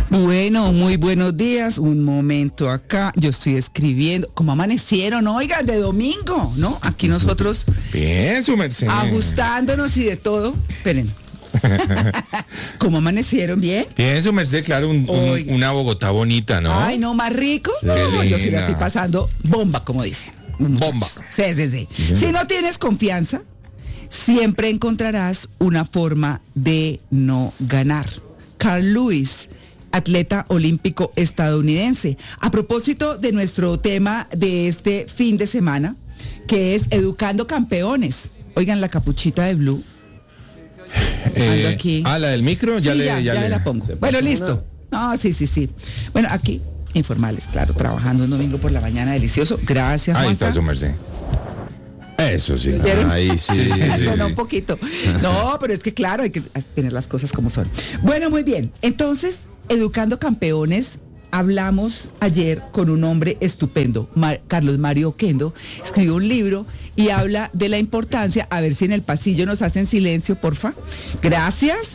Bueno, muy buenos días. Un momento acá. Yo estoy escribiendo. ¿Cómo amanecieron? Oigan, de domingo, ¿no? Aquí nosotros. Bien, su merced. Ajustándonos y de todo. Esperen. ¿Cómo amanecieron? ¿Bien? Bien, su merced, claro, una Bogotá bonita, ¿no? Ay, no, más rico. No, yo sí la estoy pasando bomba, como dicen. Bomba. Sí. Si no tienes confianza, siempre encontrarás una forma de no ganar. Carl Lewis, atleta olímpico estadounidense. A propósito de nuestro tema de este fin de semana, que es Educando Campeones. Oigan, la capuchita de Blue. Ando aquí. La del micro, ya la pongo. Bueno, listo. No, sí. Bueno, aquí, informales, claro, trabajando un domingo por la mañana, delicioso. Gracias, Juanca. Ahí está su merced. Eso sí. Ahí sí. Suena un poquito. No, pero es que claro, hay que tener las cosas como son. Bueno, muy bien. Entonces, Educando Campeones, hablamos ayer con un hombre estupendo, Carlos Mario Oquendo, escribió un libro y habla de la importancia, a ver si en el pasillo nos hacen silencio, porfa. Gracias.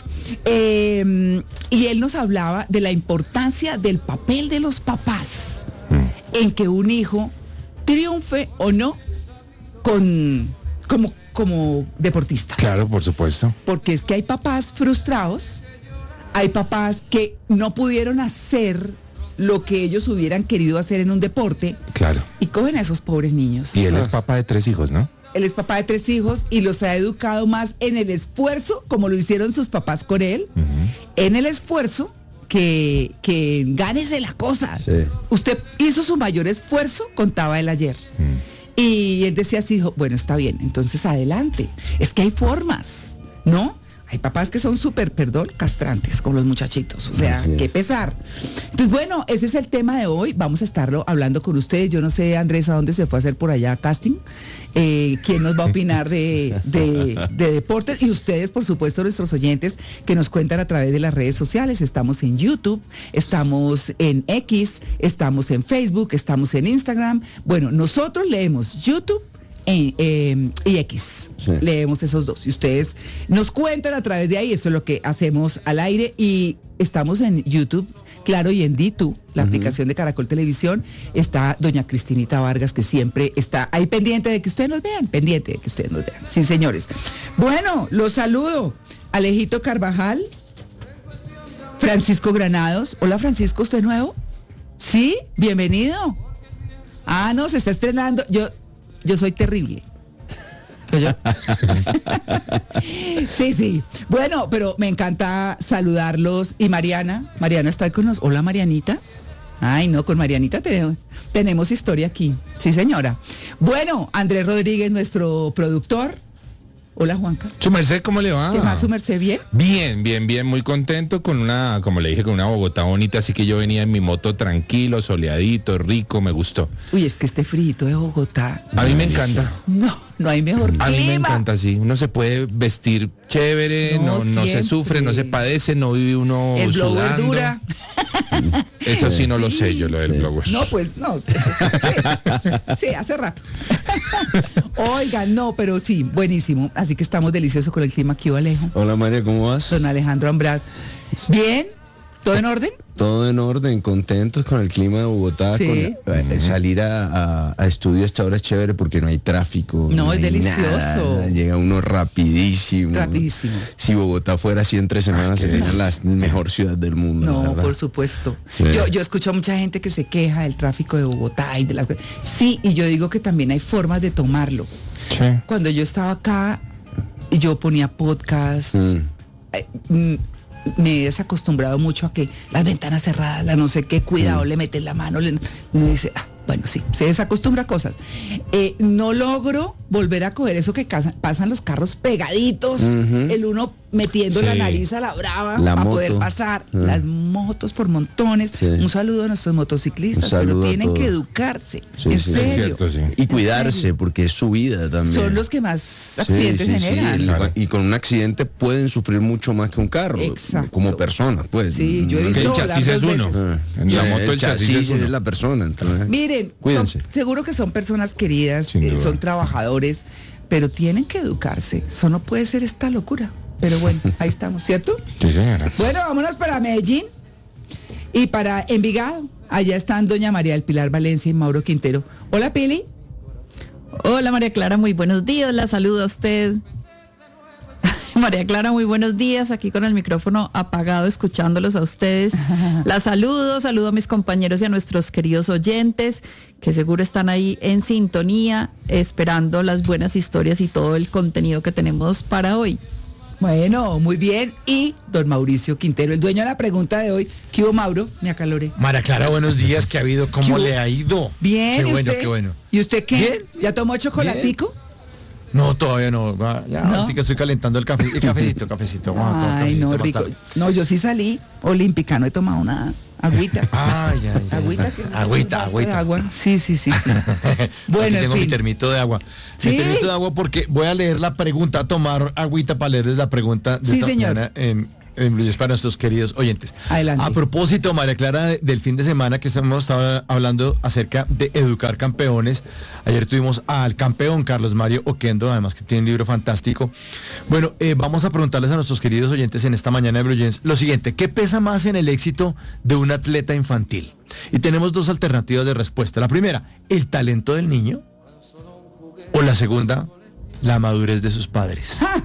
Y él nos hablaba de la importancia del papel de los papás en que un hijo triunfe o no como deportista. Claro, por supuesto. Porque es que hay papás frustrados, hay papás que no pudieron hacer lo que ellos hubieran querido hacer en un deporte. Claro. Y cogen a esos pobres niños. Y él es papá de 3 hijos, ¿no? Él es papá de 3 hijos y los ha educado más en el esfuerzo, como lo hicieron sus papás con él, en el esfuerzo que gánese la cosa. Sí. Usted hizo su mayor esfuerzo, contaba él ayer. Y él decía así, bueno, está bien, entonces adelante. Es que hay formas, ¿no? Hay papás que son súper, castrantes con los muchachitos. O sea, qué pesar. Entonces, bueno, ese es el tema de hoy. Vamos a estarlo hablando con ustedes. Yo no sé, Andrés, ¿a dónde se fue a hacer por allá casting? ¿Quién nos va a opinar de deportes? Y ustedes, por supuesto, nuestros oyentes, que nos cuentan a través de las redes sociales. Estamos en YouTube, estamos en X, estamos en Facebook, estamos en Instagram. Bueno, nosotros leemos YouTube y X. Sí. Leemos esos dos. Y ustedes nos cuentan a través de ahí. Eso es lo que hacemos al aire. Y estamos en YouTube, claro, y en D2, la aplicación de Caracol Televisión. Está doña Cristinita Vargas, que siempre está ahí pendiente de que ustedes nos vean. Sí, señores. Bueno, los saludo. Alejito Carvajal, Francisco Granados. Hola, Francisco, ¿usted nuevo? Sí, bienvenido. No, se está estrenando. Yo soy terrible. Sí. Bueno, pero me encanta saludarlos. Y Mariana está con nosotros. Hola, Marianita. Ay, no, con Marianita tenemos historia aquí. Sí, señora. Bueno, Andrés Rodríguez, nuestro productor. Hola, Juanca. Su merced, ¿cómo le va? ¿Qué más, su merced? ¿Bien? Bien, muy contento con como le dije, con una Bogotá bonita, así que yo venía en mi moto tranquilo, soleadito, rico, me gustó. Uy, es que este frito de Bogotá. A mí me encanta. No hay mejor clima. A mí me encanta, sí. Uno se puede vestir chévere, no se sufre, no se padece, no vive uno el sudando. Dura. Eso sí no lo sé yo, lo del blower. No, pues no. Sí, hace rato. Oigan, no, pero sí, buenísimo. Así que estamos deliciosos con el clima aquí, Alejo. Hola, María, ¿cómo vas? Don Alejandro Ambrad. ¿Bien? ¿Todo en orden? Todo en orden, contentos con el clima de Bogotá. Sí. Salir a estudio a esta hora es chévere porque no hay tráfico. No, es delicioso. Nada, llega uno rapidísimo. Si Bogotá fuera así entre semanas, sería la mejor ciudad del mundo. No, por supuesto. Sí. Yo escucho a mucha gente que se queja del tráfico de Bogotá y de las... Sí, y yo digo que también hay formas de tomarlo. Sí. Cuando yo estaba acá, yo ponía podcasts. Me he desacostumbrado mucho a que las ventanas cerradas, la no sé qué, cuidado, le meten la mano, me dice, bueno, sí, se desacostumbra a cosas. No logro volver a coger eso que pasan los carros pegaditos, el uno metiendo la nariz a la brava para poder pasar, las motos por montones. Sí. Un saludo a nuestros motociclistas, pero tienen que educarse, en serio. Es cierto, sí. Y cuidarse, porque es su vida también. Son los que más accidentes generan. Claro. Y con un accidente pueden sufrir mucho más que un carro. Exacto. Como personas, pues. Sí, yo he visto el chasis es uno. En la moto el chasis es la persona. Entonces, miren, seguro que son personas queridas, son trabajadores, pero tienen que educarse. Eso no puede ser esta locura. Pero bueno, ahí estamos, ¿cierto? Sí, señora. Bueno, vámonos para Medellín. Y para Envigado, allá están doña María del Pilar Valencia y Mauro Quintero. Hola, Pili. Hola, María Clara, muy buenos días, la saludo a usted. María Clara, muy buenos días, aquí con el micrófono apagado, escuchándolos a ustedes. La saludo a mis compañeros y a nuestros queridos oyentes, que seguro están ahí en sintonía, esperando las buenas historias y todo el contenido que tenemos para hoy. Bueno, muy bien. Y don Mauricio Quintero, el dueño de la pregunta de hoy. ¿Qué hubo, Mauro? Me acaloré. María Clara, buenos días. ¿Qué ha habido? ¿Cómo le ha ido? Bien. Qué bueno, qué bueno. ¿Y usted qué? ¿Bien? ¿Ya tomó chocolatico? Bien. No, todavía no. Ya, ¿No? ahorita estoy calentando el cafecito. Vamos a tomar Ay, cafecito no, más rico. tarde. No, yo sí salí olímpica, no he tomado nada. Agüita. Ya. Agüita. Agua. Sí. Bueno, aquí tengo en fin. mi termito de agua. ¿Sí? Mi termito de agua porque voy a leer la pregunta, a tomar agüita para leerles la pregunta de esta señor. mañana en Blue Jeans para nuestros queridos oyentes. Adelante. A propósito, María Clara, del fin de semana que hemos estado hablando acerca de educar campeones. Ayer tuvimos al campeón Carlos Mario Oquendo, además que tiene un libro fantástico. Bueno, vamos a preguntarles a nuestros queridos oyentes en esta mañana de Blue Jeans lo siguiente: ¿qué pesa más en el éxito de un atleta infantil? Y tenemos dos alternativas de respuesta. La primera, el talento del niño. O la segunda, la madurez de sus padres. ¡Ja!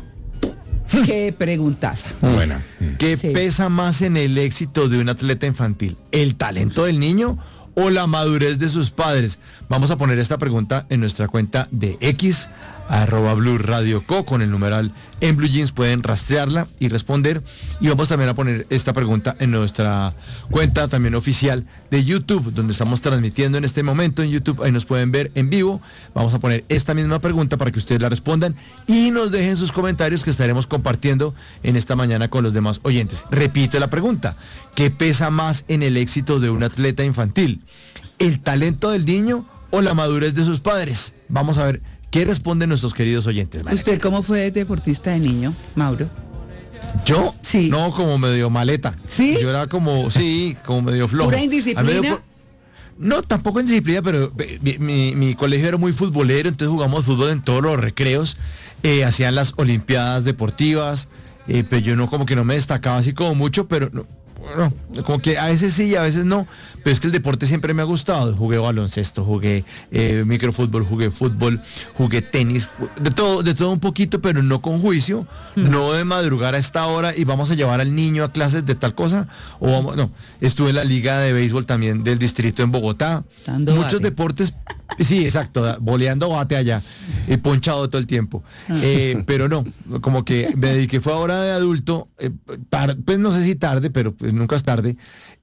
¡Qué preguntaza! Buena. ¿Qué pesa más en el éxito de un atleta infantil? ¿El talento del niño o la madurez de sus padres? Vamos a poner esta pregunta en nuestra cuenta de X, @BluRadioCo, con el numeral en Blue Jeans. Pueden rastrearla y responder. Y vamos también a poner esta pregunta en nuestra cuenta también oficial de YouTube, donde estamos transmitiendo en este momento en YouTube. Ahí nos pueden ver en vivo. Vamos a poner esta misma pregunta para que ustedes la respondan y nos dejen sus comentarios, que estaremos compartiendo en esta mañana con los demás oyentes. Repito la pregunta: ¿qué pesa más en el éxito de un atleta infantil? ¿El talento del niño o la madurez de sus padres? Vamos a ver qué responden nuestros queridos oyentes. ¿Usted cómo fue deportista de niño, Mauro? ¿Yo? Sí. No, como medio maleta. ¿Sí? Yo era como medio flojo. ¿Pura indisciplina? No, tampoco en disciplina, pero mi colegio era muy futbolero, entonces jugamos fútbol en todos los recreos, hacían las olimpiadas deportivas, pero yo no, como que no me destacaba así como mucho, pero no, como que a veces sí y a veces no, pero es que el deporte siempre me ha gustado. Jugué baloncesto, jugué microfútbol, jugué fútbol, jugué tenis, de todo un poquito, pero no con juicio, no de madrugar a esta hora y vamos a llevar al niño a clases de tal cosa, estuve en la liga de béisbol también del distrito en Bogotá. Dando muchos bate. Deportes, sí, exacto, boleando bate allá, ponchado todo el tiempo, pero no, como que me dediqué, fue ahora de adulto, pues no sé si tarde, pero pues nunca es tarde,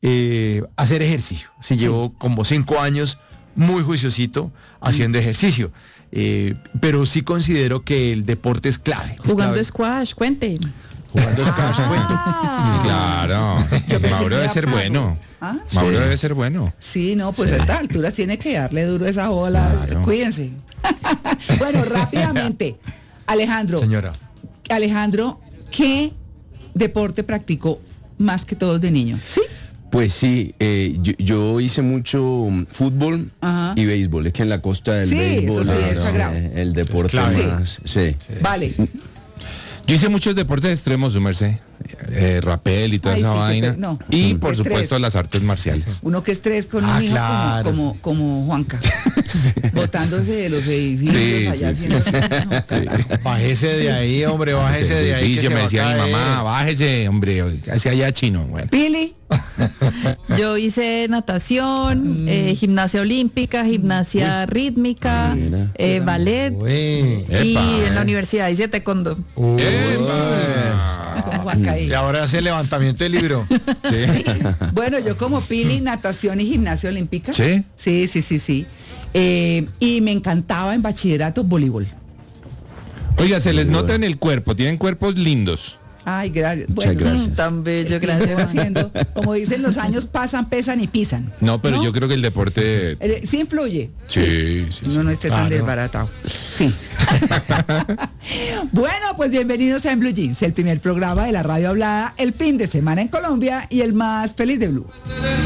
hacer ejercicio. Sí, llevo como 5 años muy juiciosito haciendo ejercicio, pero sí considero que el deporte es clave. Jugando squash, cuente. Jugando squash, cuento. Sí, claro. Mauro debe ser bueno. ¿Ah? Mauro debe ser bueno. Sí, no, pues a estas alturas tiene que darle duro a esa bola. Claro. Cuídense. Bueno, rápidamente, Señora. Alejandro, ¿qué deporte practicó más que todos de niño? ¿Sí? Pues sí, yo hice mucho fútbol. Ajá. Y béisbol. Es que en la costa del Sí, béisbol eso sí, es sagrado. el deporte Clave. más. Sí. Vale. Yo hice muchos deportes extremos, su merced. Rapel y toda Ay, esa sí, vaina. no. Y por Estrés. supuesto las artes marciales. Uno que estrés con un hijo claro, como Juanca, botándose de los edificios Sí, allá sí, haciendo- Bájese de ahí, hombre, bájese de ahí. Y que yo se me va a decía mi caer. mamá, bájese, hombre, hacia allá chino. Bueno. Pili, Yo hice natación, gimnasia olímpica, gimnasia rítmica, Mira. ballet, Uy. y Epa, en la universidad hice taekwondo. Uy. como Juanca ahí. Y ahora hace el levantamiento del libro. Sí. Bueno, yo como Pili, natación y gimnasia olímpica. ¿Sí? Sí. Y me encantaba en bachillerato voleibol. Oiga, se les nota en el cuerpo, tienen cuerpos lindos. Ay, gracias. Muchas gracias. Tan bello, Gracias. gracias. Haciendo, como dicen, los años pasan, pesan y pisan. No, pero yo creo que el deporte... Sí influye. Sí. Uno no esté tan Claro. desbaratado. Sí. Bueno, pues bienvenidos a En Blue Jeans, el primer programa de la radio hablada, el fin de semana en Colombia y el más feliz de Blue.